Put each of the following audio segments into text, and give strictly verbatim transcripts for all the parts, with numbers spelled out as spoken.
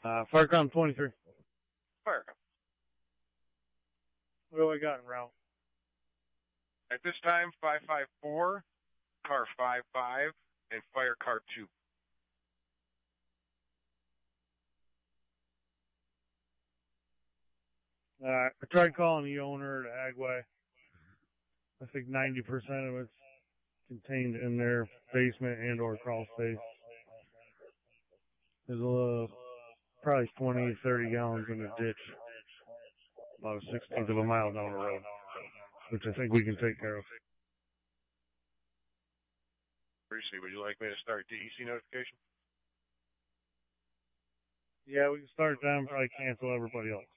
Uh, Firecom twenty-three. Firecom. What do I got in route? At this time, five five four, car five five, and fire car two. Uh, I tried calling the owner at Agway. I think ninety percent of it's contained in their basement and or crawl space. There's a little, probably twenty, thirty gallons in the ditch. About a sixteenth of a mile down the road, which I think we can take care of. Appreciate. Would you like me to start D E C notification? Yeah, we can start them, probably cancel everybody else.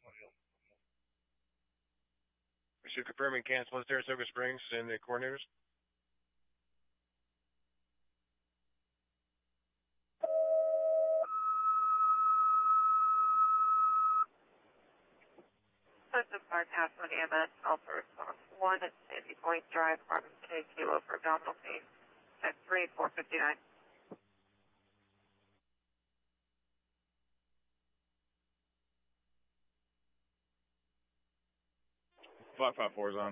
We should confirm and cancel Saratoga Springs and the coordinators. Central Park Halfmoon E M S, Alpha Response one at Sandy Point Drive, Apartment K, Kilo for abdominal pain, at three four fifty-nine. five five four is on.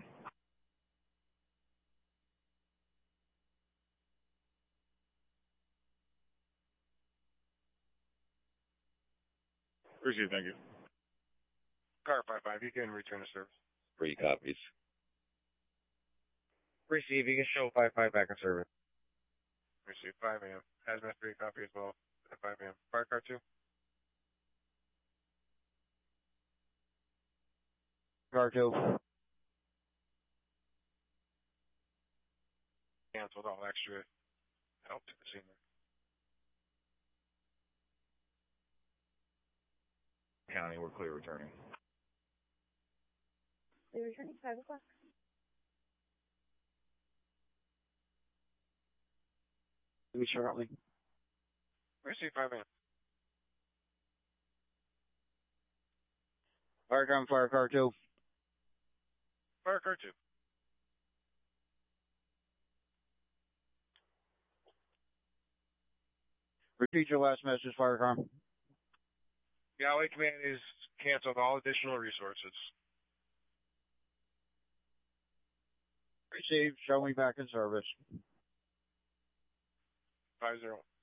Appreciate it, thank you. Car five five, you can return to service. Three copies. Receive, you can show five five back in service. Receive five a m Hazmat three copy as well at five a m Fire car two. Car two. Canceled all extra help to the scene there. County, we're clear returning. We're returning five o'clock. Do we shortly? Receive five a m Firecom, fire car two. Fire car two. Repeat your last message, Firecom. Galway Command is canceled all additional resources. Receive, show me back in service. Five zero.